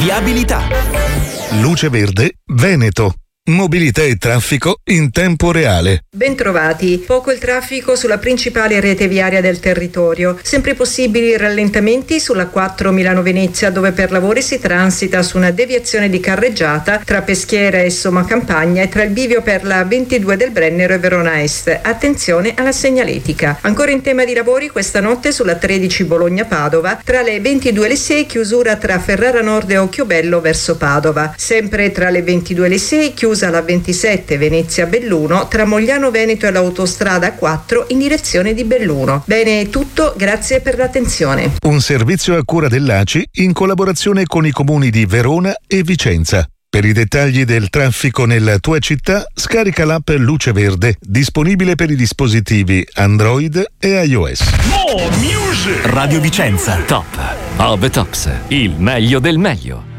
Viabilità. Luce Verde Veneto. Mobilità e traffico in tempo reale. Bentrovati. Poco il traffico sulla principale rete viaria del territorio. Sempre possibili rallentamenti sulla 4 Milano-Venezia, dove per lavori si transita su una deviazione di carreggiata tra Peschiera e Somma Campagna e tra il bivio per la 22 del Brennero e Verona Est. Attenzione alla segnaletica. Ancora in tema di lavori, questa notte sulla 13 Bologna-Padova, tra le 22 e le 6 chiusura tra Ferrara Nord e Occhiobello verso Padova. Sempre tra le 22 e le 6 chiusa la 27 Venezia-Belluno tra Mogliano Veneto e l'autostrada 4 in direzione di Belluno. Bene, è tutto, grazie per l'attenzione. Un servizio a cura dell'ACI in collaborazione con i comuni di Verona e Vicenza. Per i dettagli del traffico nella tua città, scarica l'app Luce Verde, disponibile per i dispositivi Android e iOS. Radio Vicenza, top of the tops, il meglio del meglio.